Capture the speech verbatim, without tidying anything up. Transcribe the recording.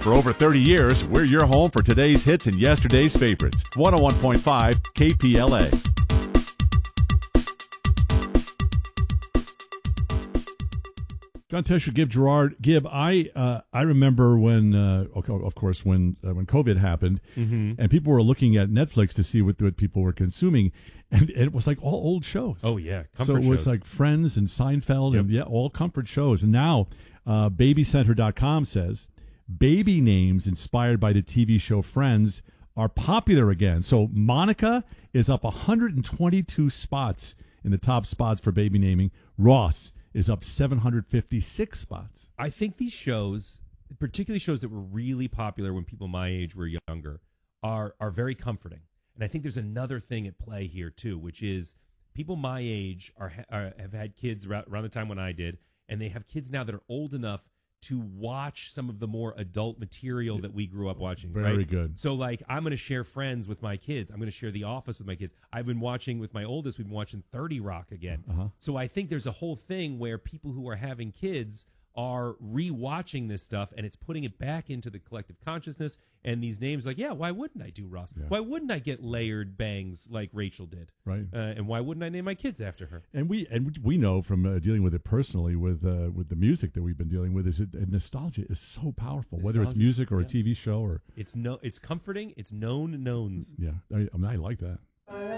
For over thirty years, we're your home for today's hits and yesterday's favorites. one oh one point five K P L A. John Tesher, Gib Gerard, Gib. I uh, I remember when, uh, of course, when uh, when COVID happened, mm-hmm. and people were looking at Netflix to see what, what people were consuming, and, and it was like all old shows. Oh yeah, comfort so it was shows. like Friends and Seinfeld, Yep. and yeah, all comfort shows. And now, uh, Baby Center dot com says baby names inspired by the T V show Friends are popular again. So Monica is up one hundred twenty-two spots in the top spots for baby naming. Ross is up seven hundred fifty-six spots. I think these shows, particularly shows that were really popular when people my age were younger, are are very comforting. And I think there's another thing at play here too, which is people my age are, are have had kids around, around the time when I did, and they have kids now that are old enough to watch some of the more adult material that we grew up watching. Very right? good. So, like, I'm going to share Friends with my kids. I'm going to share The Office with my kids. I've been watching with my oldest. We've been watching thirty Rock again. Uh-huh. So I think there's a whole thing where people who are having kids are rewatching this stuff, and it's putting it back into the collective consciousness. And these names, like, yeah, why wouldn't I do Ross? Yeah. Why wouldn't I get layered bangs like Rachel did? Right. Uh, and why wouldn't I name my kids after her? And we and we know from uh, dealing with it personally with uh, with the music that we've been dealing with is it, and nostalgia is so powerful, whether it's Nostalgia's- music or yeah. a T V show or It's no, it's comforting. It's known knowns. yeah. I, I mean, I like that.